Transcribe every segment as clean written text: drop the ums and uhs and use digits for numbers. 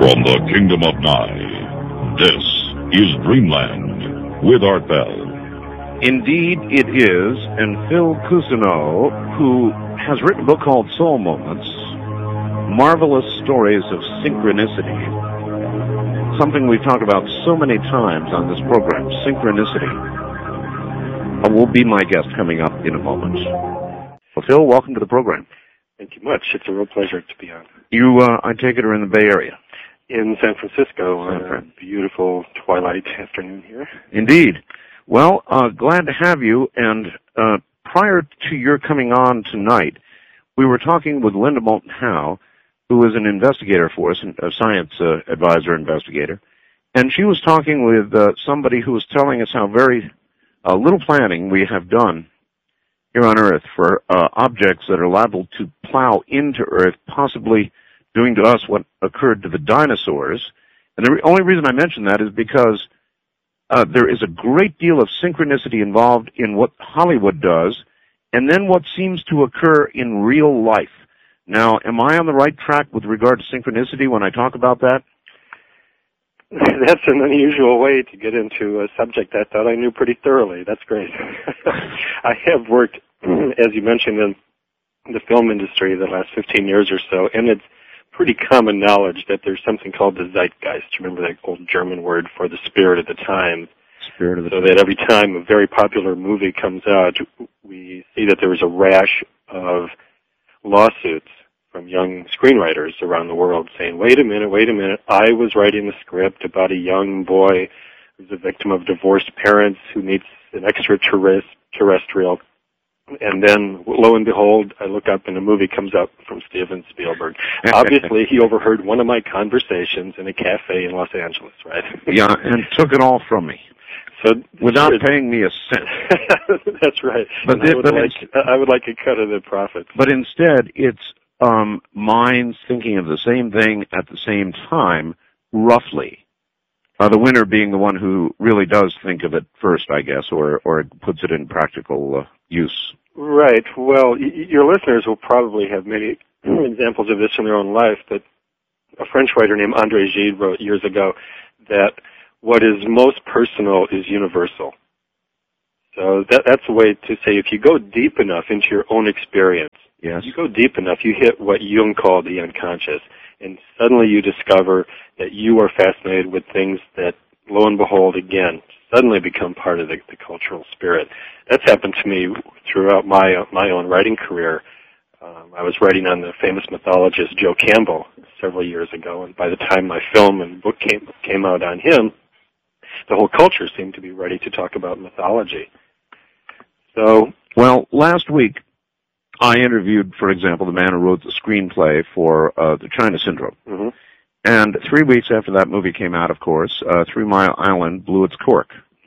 From the Kingdom of Nye, this is Dreamland with Art Bell. Indeed, it is, and Phil Cousineau, who has written a book called Soul Moments, Marvelous Stories of Synchronicity, something we've talked about so many times on this program, synchronicity, will be my guest coming up in a moment. Well, Phil, welcome to the program. Thank you much. It's a real pleasure to be on. You, I take it, are in the Bay Area? In San Francisco on a beautiful twilight afternoon here. Indeed. Well, glad to have you, and prior to your coming on tonight, we were talking with Linda Moulton Howe, who is an investigator for us, a science advisor investigator, and she was talking with somebody who was telling us how very little planning we have done here on Earth for objects that are liable to plow into Earth, possibly doing to us what occurred to the dinosaurs. And the only reason I mention that is because there is a great deal of synchronicity involved in what Hollywood does, and then what seems to occur in real life. Now, am I on the right track with regard to synchronicity when I talk about that? That's an unusual way to get into a subject I thought I knew pretty thoroughly. That's great. I have worked, as you mentioned, in the film industry the last 15 years or so, and it's pretty common knowledge that there's something called the zeitgeist. Remember that old German word for the spirit of the time? Spirit of the time. So that every time a very popular movie comes out, we see that there is a rash of lawsuits from young screenwriters around the world saying, wait a minute, I was writing a script about a young boy who's a victim of divorced parents who meets an extraterrestrial. And then, lo and behold, I look up and a movie comes up from Steven Spielberg. Obviously, he overheard one of my conversations in a cafe in Los Angeles, right? Yeah, and took it all from me. So without paying me a cent. That's right. But I would like a cut of the profits. But instead, it's minds thinking of the same thing at the same time, roughly. The winner being the one who really does think of it first, I guess, or puts it in practical use. Right. Well, your listeners will probably have many examples of this in their own life, but a French writer named André Gide wrote years ago that what is most personal is universal. So that's a way to say if you go deep enough into your own experience, yes, you go deep enough, you hit what Jung called the unconscious, and suddenly you discover that you are fascinated with things that, lo and behold, again, suddenly become part of the cultural spirit. That's happened to me throughout my own writing career. I was writing on the famous mythologist Joe Campbell several years ago, and by the time my film and book came out on him, the whole culture seemed to be ready to talk about mythology. So, well, last week I interviewed, for example, the man who wrote the screenplay for the China Syndrome. Mm-hmm. And 3 weeks after that movie came out, of course, 3 Mile Island blew its cork.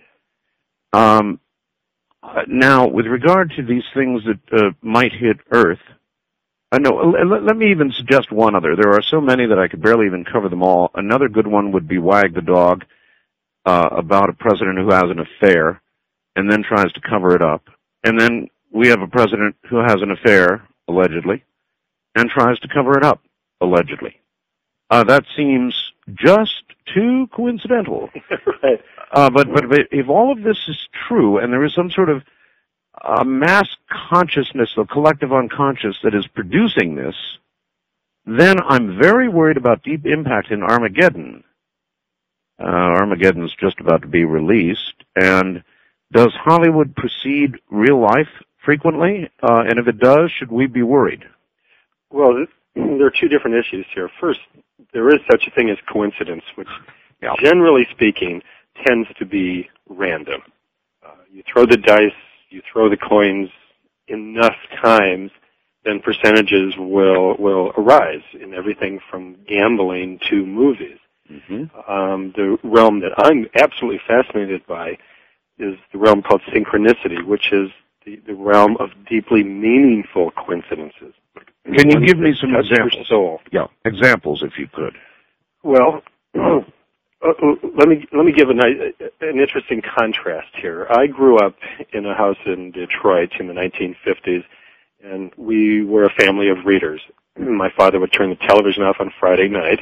Now, with regard to these things that might hit Earth, let me even suggest one other. There are so many that I could barely even cover them all. Another good one would be Wag the Dog, about a president who has an affair and then tries to cover it up. And then we have a president who has an affair, allegedly, and tries to cover it up, allegedly. That seems just too coincidental. Right. But if all of this is true, and there is some sort of mass consciousness, the collective unconscious that is producing this, then I'm very worried about deep impact in Armageddon. Armageddon's just about to be released, and does Hollywood precede real life frequently? And if it does, should we be worried? Well, there are two different issues here. First, there is such a thing as coincidence, which, generally speaking, tends to be random. You throw the dice, you throw the coins enough times, then percentages will arise in everything from gambling to movies. Mm-hmm. The realm that I'm absolutely fascinated by is the realm called synchronicity, which is the realm of deeply meaningful coincidences. Can you give me some examples? Soul. Yeah, examples if you could. Well, let me give an interesting contrast here. I grew up in a house in Detroit in the 1950s, and we were a family of readers. My father would turn the television off on Friday night,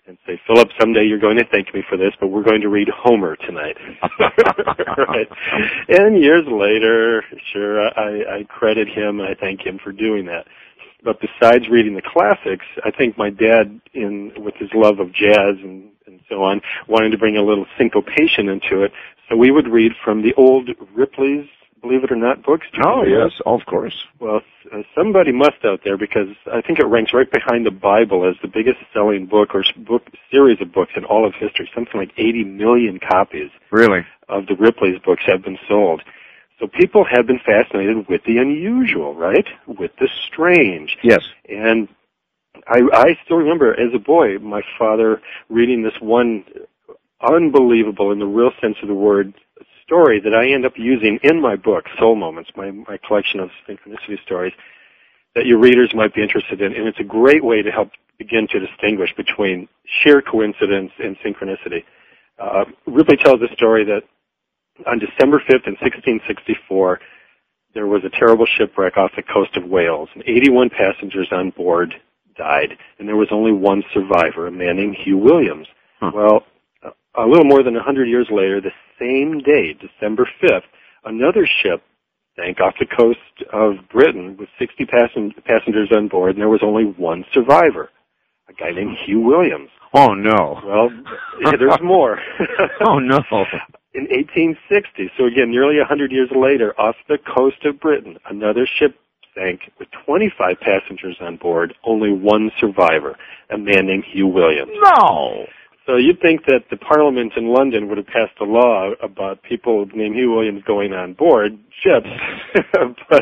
and say, Philip, someday you're going to thank me for this, but we're going to read Homer tonight. Right. And years later, sure, I credit him and I thank him for doing that. But besides reading the classics, I think my dad, with his love of jazz and so on, wanted to bring a little syncopation into it. So we would read from the old Ripley's, believe it or not, books. Oh, yes, of course. Well, somebody must out there, because I think it ranks right behind the Bible as the biggest selling book or series of books in all of history. Something like 80 million copies really of the Ripley's books have been sold. So people have been fascinated with the unusual, right? With the strange. Yes. And I still remember, as a boy, my father reading this one unbelievable, in the real sense of the word, story that I end up using in my book, Soul Moments, my collection of synchronicity stories, that your readers might be interested in. And it's a great way to help begin to distinguish between sheer coincidence and synchronicity. Ripley tells a story that on December 5th in 1664, there was a terrible shipwreck off the coast of Wales, and 81 passengers on board died, and there was only one survivor, a man named Hugh Williams. Huh. Well, a little more than 100 years later, the same day, December 5th, another ship sank off the coast of Britain with 60 passengers on board, and there was only one survivor, a guy named Hugh Williams. Oh, no. Well, there's more. Oh, no. In 1860, so again, nearly 100 years later, off the coast of Britain, another ship sank with 25 passengers on board, only one survivor, a man named Hugh Williams. No! So you'd think that the Parliament in London would have passed a law about people named Hugh Williams going on board ships. But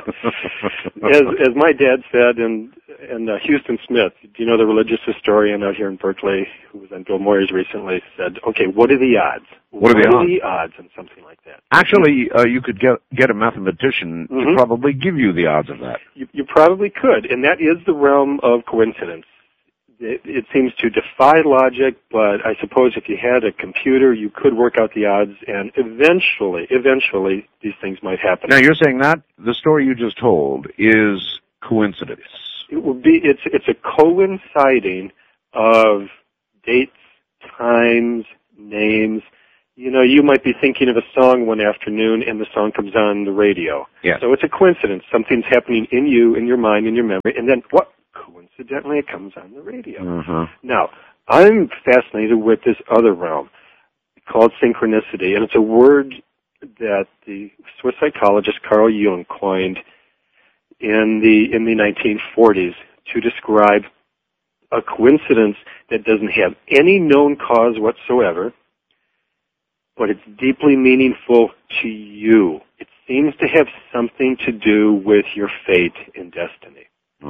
as my dad said, and Houston Smith, do you know the religious historian out here in Berkeley who was on Bill Moyers recently, said, okay, what are the odds? What are the odds on something like that? Actually, you could get a mathematician to probably give you the odds of that. You probably could, and that is the realm of coincidence. It seems to defy logic, but I suppose if you had a computer, you could work out the odds, and eventually, these things might happen. Now, you're saying that the story you just told is coincidence. It would be. It's a coinciding of dates, times, names. You know, you might be thinking of a song one afternoon, and the song comes on the radio. Yeah. So it's a coincidence. Something's happening in you, in your mind, in your memory, and then what? Coincidentally, it comes on the radio. Now, I'm fascinated with this other realm called synchronicity, and it's a word that the Swiss psychologist Carl Jung coined in the 1940s to describe a coincidence that doesn't have any known cause whatsoever, but it's deeply meaningful to you. It seems to have something to do with your fate and destiny.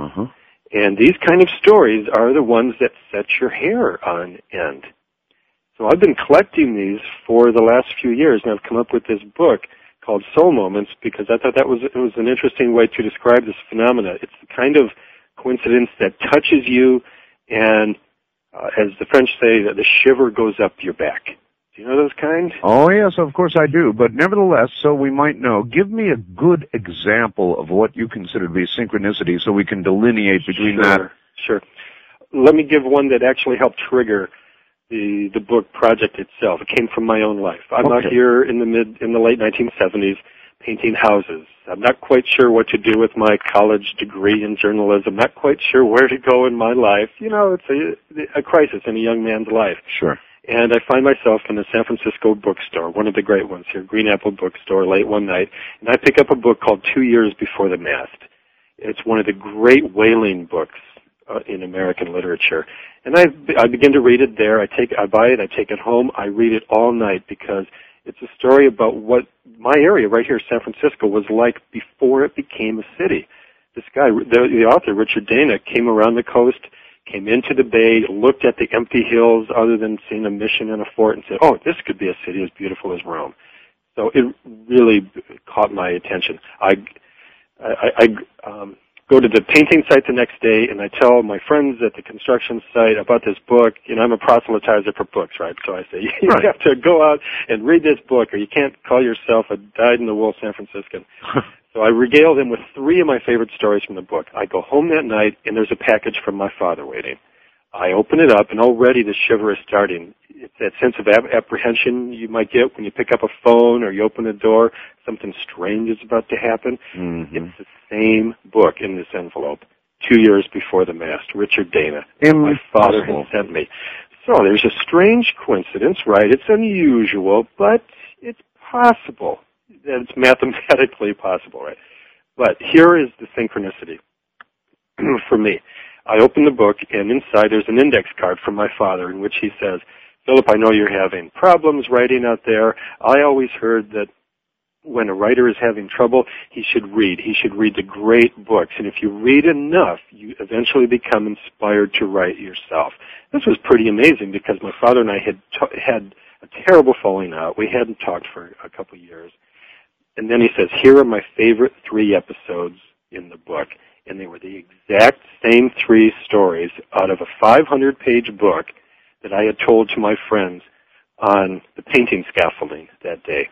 And these kind of stories are the ones that set your hair on end. So I've been collecting these for the last few years, and I've come up with this book called Soul Moments because I thought it was an interesting way to describe this phenomena. It's the kind of coincidence that touches you, and as the French say, the shiver goes up your back. Do you know those kind? Oh, yes, of course I do. But nevertheless, so we might know, give me a good example of what you consider to be synchronicity so we can delineate between that. Sure. Let me give one that actually helped trigger the book project itself. It came from my own life. I'm out here in the late 1970s painting houses. I'm not quite sure what to do with my college degree in journalism. Not quite sure where to go in my life. You know, it's a crisis in a young man's life. Sure. And I find myself in a San Francisco bookstore, one of the great ones here, Green Apple Bookstore, late one night, and I pick up a book called 2 Years Before the Mast. It's one of the great whaling books in American literature. And I begin to read it there. I buy it, I take it home, I read it all night because it's a story about what my area right here, San Francisco, was like before it became a city. This guy, the author, Richard Dana, came around the coast, came into the bay, looked at the empty hills other than seeing a mission and a fort and said, oh, this could be a city as beautiful as Rome. So it really caught my attention. I go to the painting site the next day and I tell my friends at the construction site about this book. You know, I'm a proselytizer for books, right? So I say, you have to go out and read this book or you can't call yourself a dyed-in-the-wool San Franciscan. So I regale them with 3 of my favorite stories from the book. I go home that night, and there's a package from my father waiting. I open it up, and already the shiver is starting. It's that sense of apprehension you might get when you pick up a phone or you open a door. Something strange is about to happen. Mm-hmm. It's the same book in this envelope, 2 years before the Mast, Richard Dana. My father had sent me. So there's a strange coincidence, right? It's unusual, but it's possible. It's mathematically possible, right? But here is the synchronicity for me. I open the book, and inside there's an index card from my father in which he says, Philip, I know you're having problems writing out there. I always heard that when a writer is having trouble, he should read. He should read the great books. And if you read enough, you eventually become inspired to write yourself. This was pretty amazing because my father and I had a terrible falling out. We hadn't talked for a couple of years. And then he says, here are my favorite 3 episodes in the book. And they were the exact same 3 stories out of a 500-page book that I had told to my friends on the painting scaffolding that day.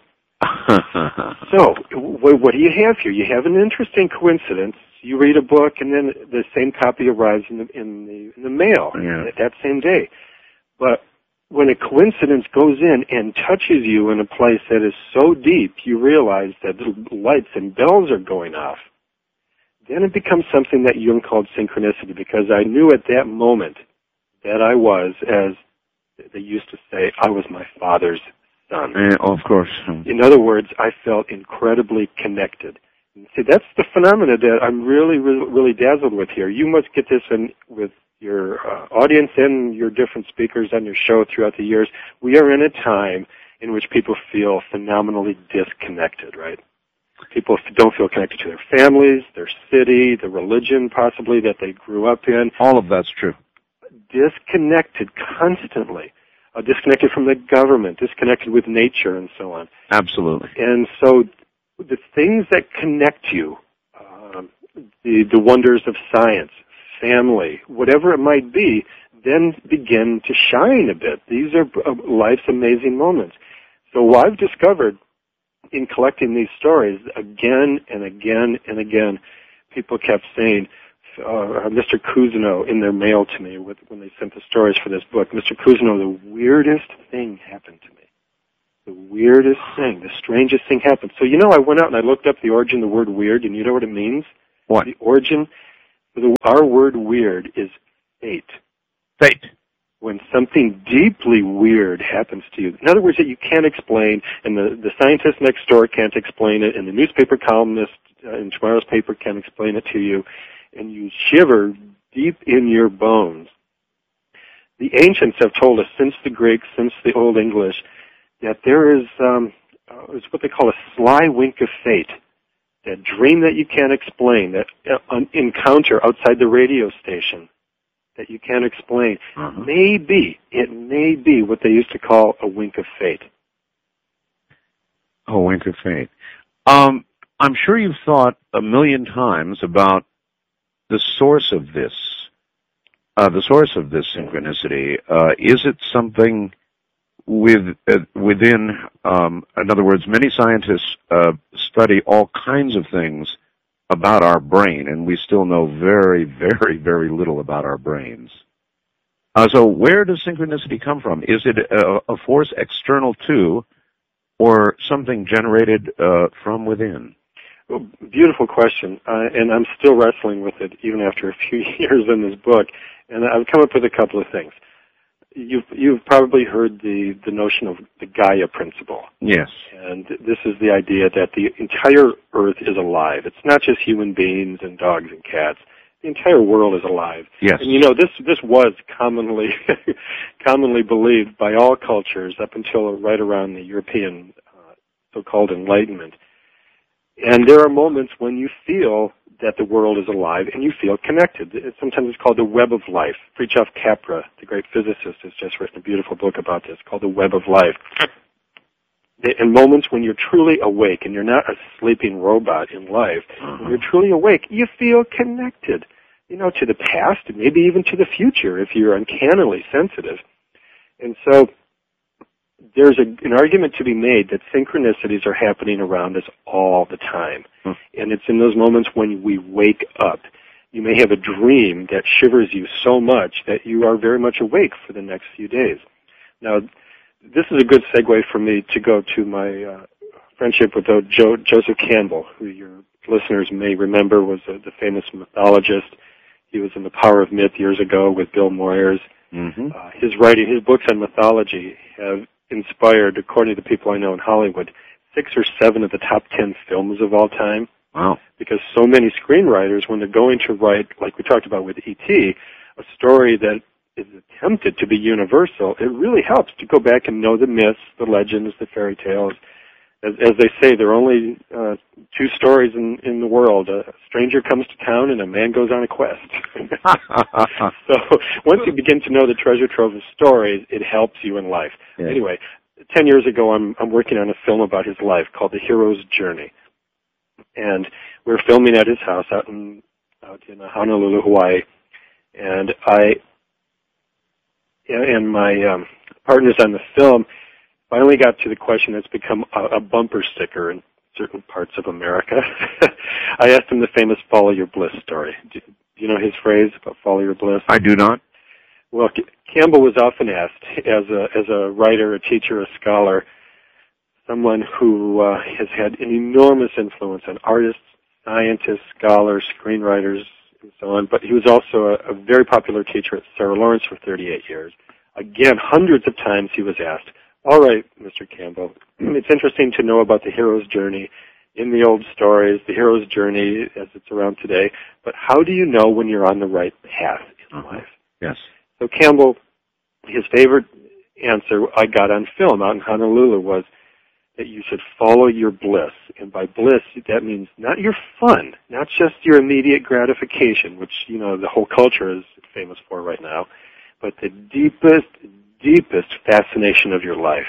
So, what do you have here? You have an interesting coincidence. You read a book, and then the same copy arrives in the mail that same day. But when a coincidence goes in and touches you in a place that is so deep, you realize that the lights and bells are going off. Then it becomes something that Jung called synchronicity, because I knew at that moment that I was, as they used to say, I was my father's son. Of course. In other words, I felt incredibly connected. And see, that's the phenomena that I'm really, really, really dazzled with here. You must get this in with your audience and your different speakers on your show throughout the years. We are in a time in which people feel phenomenally disconnected, right? People don't feel connected to their families, their city, the religion possibly that they grew up in. All of that's true. Disconnected constantly. Disconnected from the government, disconnected with nature, and so on. Absolutely. And so the things that connect you, the wonders of science, family, whatever it might be, then begin to shine a bit. These are life's amazing moments. So what I've discovered in collecting these stories again and again and again, people kept saying, Mr. Cousineau in their mail to me when they sent the stories for this book, Mr. Cousineau, the weirdest thing happened to me. The weirdest thing, the strangest thing happened. So, I went out and I looked up the origin of the word weird, and you know what it means? What? The origin, our word weird is fate. Fate. When something deeply weird happens to you. In other words, that you can't explain, and the scientist next door can't explain it, and the newspaper columnist in tomorrow's paper can't explain it to you, and you shiver deep in your bones. The ancients have told us, since the Greeks, since the Old English, that there is what they call a sly wink of fate, that dream that you can't explain, that encounter outside the radio station that you can't explain. It may be what they used to call a wink of fate. A wink of fate. I'm sure you've thought a million times about the source of this synchronicity. Is it something within, in other words, many scientists study all kinds of things about our brain, and we still know very, very, very little about our brains. So where does synchronicity come from? Is it a force external to, or something generated from within? Well, beautiful question, and I'm still wrestling with it even after a few years in this book, and I've come up with a couple of things. You've probably heard the notion of the Gaia principle. Yes. And this is the idea that the entire Earth is alive. It's not just human beings and dogs and cats. The entire world is alive. Yes. And this was commonly believed by all cultures up until right around the European so-called Enlightenment. And there are moments when you feel that the world is alive and you feel connected. Sometimes it's called the web of life. Fritjof Capra, the great physicist, has just written a beautiful book about this called The Web of Life. In moments when you're truly awake and you're not a sleeping robot in life, when you're truly awake, you feel connected, to the past and maybe even to the future if you're uncannily sensitive. And so there's an argument to be made that synchronicities are happening around us all the time. And it's in those moments when we wake up you may have a dream that shivers you so much that you are very much awake for the next few days. Now, this is a good segue for me to go to my friendship with Joseph Campbell, who your listeners may remember was the famous mythologist. He was in The Power of Myth years ago with Bill Moyers. Mm-hmm. His books on mythology have inspired, according to people I know in Hollywood, 6 or 7 of the top 10 films of all time. Wow. Because so many screenwriters, when they're going to write, like we talked about with E.T., a story that is attempted to be universal, it really helps to go back and know the myths, the legends, the fairy tales. As they say, there are only 2 stories in the world. A stranger comes to town and a man goes on a quest. So once you begin to know the treasure trove of stories, it helps you in life. Yeah. Anyway, 10 years ago, I'm working on a film about his life called The Hero's Journey. And we're filming at his house out in Honolulu, Hawaii. And my partners on the film finally got to the question that's become a bumper sticker in certain parts of America. I asked him the famous "Follow Your Bliss" story. Do you know his phrase about "Follow Your Bliss"? I do not. Well, Campbell was often asked, as a writer, a teacher, a scholar, someone who has had an enormous influence on artists, scientists, scholars, screenwriters, and so on. But he was also a very popular teacher at Sarah Lawrence for 38 years. Again, hundreds of times he was asked, "All right, Mr. Campbell, it's interesting to know about the hero's journey in the old stories, the hero's journey as it's around today, but how do you know when you're on the right path in life?" Yes. So Campbell, his favorite answer I got on film out in Honolulu was that you should follow your bliss. And by bliss, that means not your fun, not just your immediate gratification, which, the whole culture is famous for right now, but the deepest fascination of your life.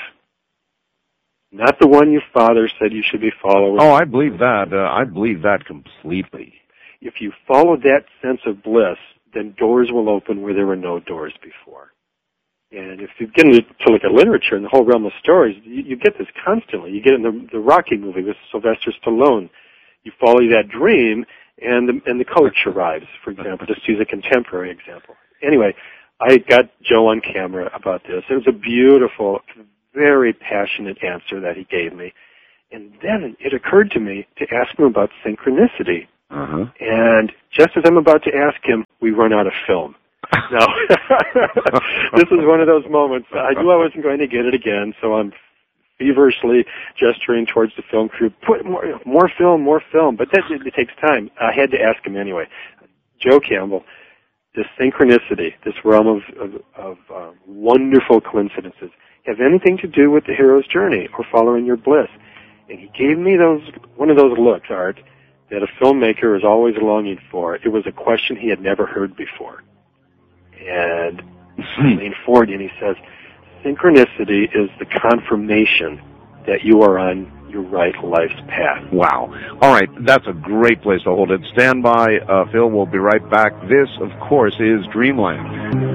Not the one your father said you should be following. Oh, I believe that. I believe that completely. If you follow that sense of bliss, then doors will open where there were no doors before. And if you get into look at literature and the whole realm of stories, you get this constantly. You get in the Rocky movie with Sylvester Stallone. You follow that dream, and the coach arrives, for example, just to use a contemporary example. Anyway, I got Joe on camera about this. It was a beautiful, very passionate answer that he gave me. And then it occurred to me to ask him about synchronicity. Uh-huh. And just as I'm about to ask him, we run out of film. Now, this is one of those moments. I knew I wasn't going to get it again, so I'm feverishly gesturing towards the film crew. Put more film. But it takes time. I had to ask him anyway. Joe Campbell, this synchronicity, this realm of wonderful coincidences, have anything to do with the hero's journey or following your bliss? And he gave me one of those looks, Art, that a filmmaker is always longing for. It was a question he had never heard before. And he leaned forward and he says, synchronicity is the confirmation that you are on your right life's path. Wow. All right, that's a great place to hold it. Stand by, Phil. We'll be right back. This, of course, is Dreamland.